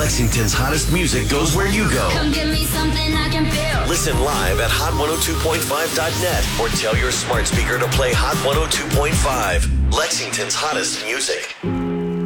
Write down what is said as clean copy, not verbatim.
Lexington's hottest music goes where you go. Come give me something I can feel. Listen live at hot102.5.net or tell your smart speaker to play Hot 102.5. Lexington's hottest music.